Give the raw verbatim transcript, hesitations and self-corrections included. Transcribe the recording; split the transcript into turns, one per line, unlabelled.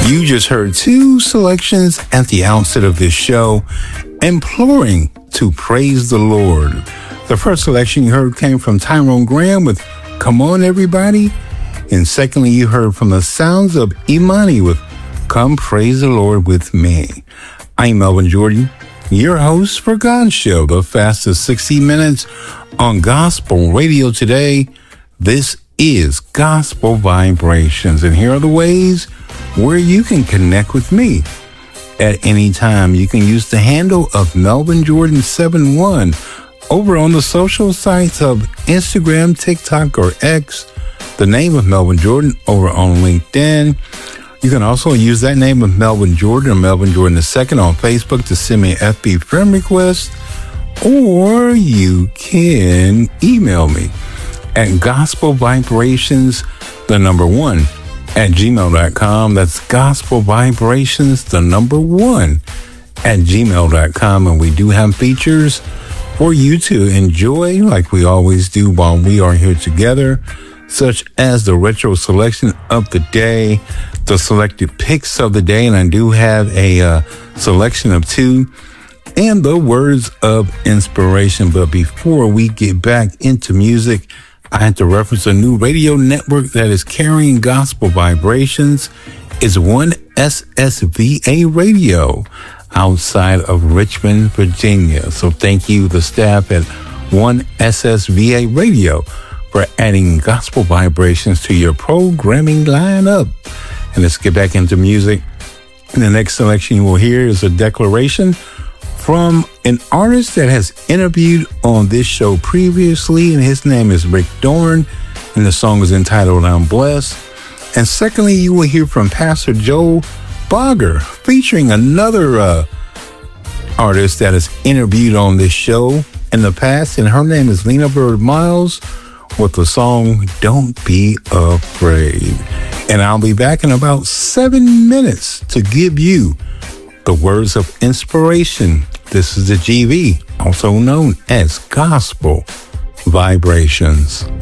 You just heard two selections at the outset of this show, imploring to praise the Lord. The first selection you heard came from Tyrone Graham with Come On Everybody. And secondly, you heard from the sounds of Imani with Come Praise the Lord with Me. I'm Melvin Jordan, your host for God's Show, the fastest sixty minutes on gospel radio today. This is Gospel Vibrations, and here are the ways where you can connect with me at any time. You can use the handle of Melvin Jordan seventy-one over on the social sites of Instagram, TikTok, or X. The name of Melvin Jordan over on LinkedIn. You can also use that name of Melvin Jordan or Melvin Jordan the second on Facebook to send me an F B friend request, or you can email me at gospel vibrations, the number one, at gmail dot com. That's gospel vibrations, the number one, at gmail dot com. And we do have features for you to enjoy, like we always do while we are here together, such as the retro selection of the day, the selected picks of the day, and I do have a uh, selection of two, and the words of inspiration. But before we get back into music, I had to reference a new radio network that is carrying gospel vibrations. It's one S S V A Radio outside of Richmond, Virginia. So thank you, the staff at one S S V A Radio, for adding gospel vibrations to your programming lineup. And let's get back into music. And the next selection you will hear is a declaration from an artist that has interviewed on this show previously, and his name is Rick Dorn, and the song is entitled I'm Blessed. And secondly, you will hear from Pastor Joe Bogger, featuring another uh, artist that has interviewed on this show in the past, and her name is Lena Bird Miles, with the song Don't Be Afraid. And I'll be back in about seven minutes to give you the words of inspiration. This is the G V, also known as Gospel Vibrations.